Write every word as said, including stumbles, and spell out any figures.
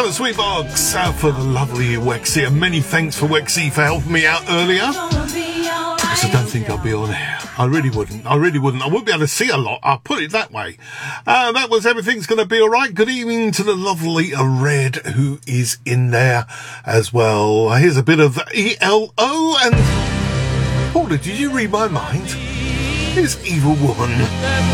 Sweet box uh, for the lovely Wexy, and many thanks for Wexy for helping me out earlier. Because I don't think I'll be on air. I really wouldn't. I really wouldn't. I wouldn't be able to see a lot. I'll put it that way. Uh, that was Everything's Gonna Be Alright. Good evening to the lovely Red, who is in there as well. Here's a bit of E L O, and Paula, did you read my mind? This evil woman.